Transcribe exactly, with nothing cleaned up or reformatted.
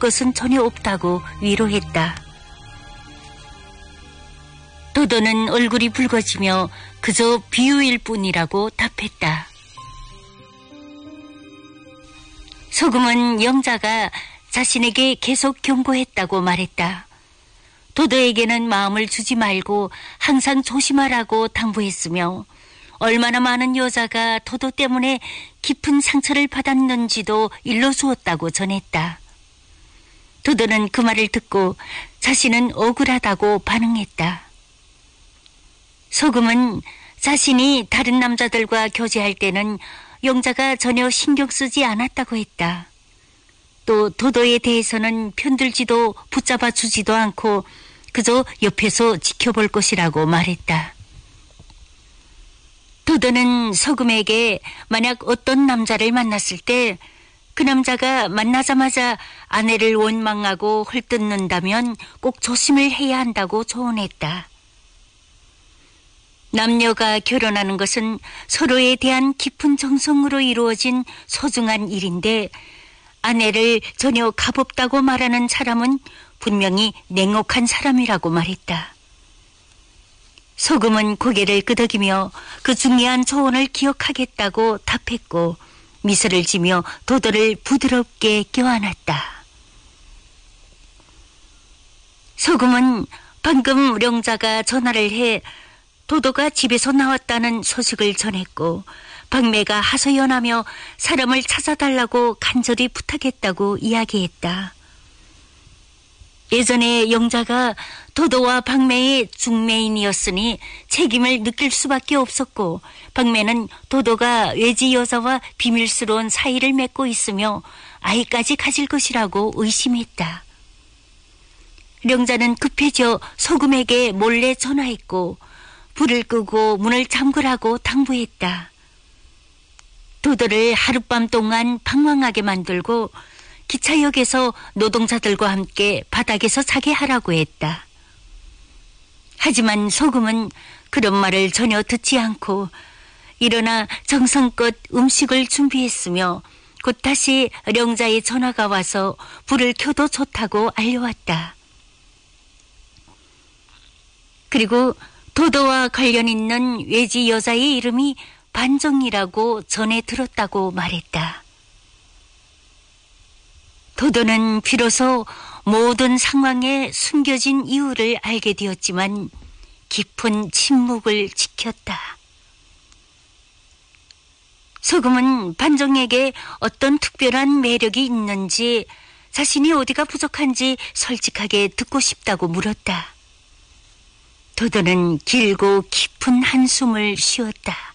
것은 전혀 없다고 위로했다. 도도는 얼굴이 붉어지며 그저 비유일 뿐이라고 답했다. 소금은 영자가 자신에게 계속 경고했다고 말했다. 도도에게는 마음을 주지 말고 항상 조심하라고 당부했으며 얼마나 많은 여자가 도도 때문에 깊은 상처를 받았는지도 일러주었다고 전했다. 도도는 그 말을 듣고 자신은 억울하다고 반응했다. 소금은 자신이 다른 남자들과 교제할 때는 영자가 전혀 신경 쓰지 않았다고 했다. 또 도도에 대해서는 편들지도 붙잡아 주지도 않고 그저 옆에서 지켜볼 것이라고 말했다. 도도는 소금에게 만약 어떤 남자를 만났을 때 그 남자가 만나자마자 아내를 원망하고 헐뜯는다면 꼭 조심을 해야 한다고 조언했다. 남녀가 결혼하는 것은 서로에 대한 깊은 정성으로 이루어진 소중한 일인데 아내를 전혀 값없다고 말하는 사람은 분명히 냉혹한 사람이라고 말했다. 소금은 고개를 끄덕이며 그 중요한 조언을 기억하겠다고 답했고 미소를 지며 도도를 부드럽게 껴안았다. 소금은 방금 영자가 전화를 해 도도가 집에서 나왔다는 소식을 전했고 박매가 하소연하며 사람을 찾아달라고 간절히 부탁했다고 이야기했다. 예전에 영자가 도도와 박매의 중매인이었으니 책임을 느낄 수밖에 없었고 박매는 도도가 외지 여자와 비밀스러운 사이를 맺고 있으며 아이까지 가질 것이라고 의심했다. 영자는 급해져 소금에게 몰래 전화했고 불을 끄고 문을 잠그라고 당부했다. 도도를 하룻밤 동안 방황하게 만들고 기차역에서 노동자들과 함께 바닥에서 자게 하라고 했다. 하지만 소금은 그런 말을 전혀 듣지 않고 일어나 정성껏 음식을 준비했으며 곧 다시 영자의 전화가 와서 불을 켜도 좋다고 알려왔다. 그리고 도도와 관련 있는 외지 여자의 이름이 반정이라고 전해 들었다고 말했다. 도도는 비로소 모든 상황에 숨겨진 이유를 알게 되었지만 깊은 침묵을 지켰다. 소금은 반정에게 어떤 특별한 매력이 있는지 자신이 어디가 부족한지 솔직하게 듣고 싶다고 물었다. 도도는 길고 깊은 한숨을 쉬었다.